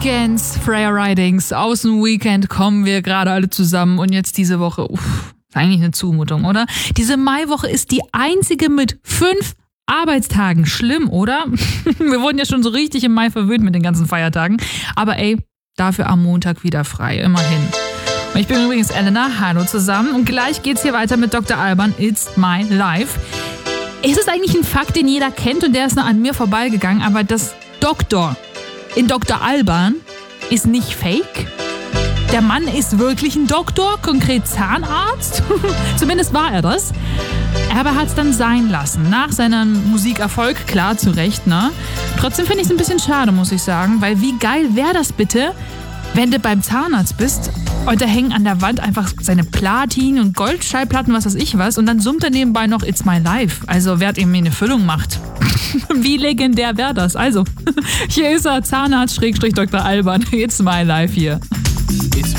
Weekends, Freya Ridings, aus dem Weekend kommen wir gerade alle zusammen und jetzt diese Woche, ist eigentlich eine Zumutung, oder? Diese Maiwoche ist die einzige mit 5 Arbeitstagen. Schlimm, oder? Wir wurden ja schon so richtig im Mai verwöhnt mit den ganzen Feiertagen. Aber ey, dafür am Montag wieder frei, immerhin. Und ich bin übrigens Elena, hallo zusammen. Und gleich geht's hier weiter mit Dr. Alban, It's My Life. Ist es eigentlich ein Fakt, den jeder kennt und der ist noch an mir vorbeigegangen, aber das Doktor in Dr. Alban ist nicht fake? Der Mann ist wirklich ein Doktor, konkret Zahnarzt. Zumindest war er das. Aber er hat es dann sein lassen. Nach seinem Musikerfolg, klar, zu Recht, ne? Trotzdem finde ich es ein bisschen schade, muss ich sagen. Weil wie geil wäre das bitte, wenn du beim Zahnarzt bist und da hängen an der Wand einfach seine Platin- und Goldschallplatten, was weiß ich was. Und dann summt er nebenbei noch It's My Life. Also wer ihm eine Füllung macht. Wie legendär wäre das? Also, hier ist er, Zahnarzt / Dr. Alban. It's My Life hier. It's